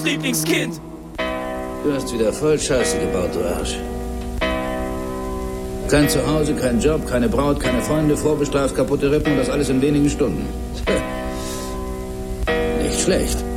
Mutters Lieblingskind. Du hast wieder voll Scheiße gebaut, du Arsch. Kein Zuhause, kein Job, keine Braut, keine Freunde, vorbestraft, kaputte Rippen und das alles in wenigen Stunden. Nicht schlecht.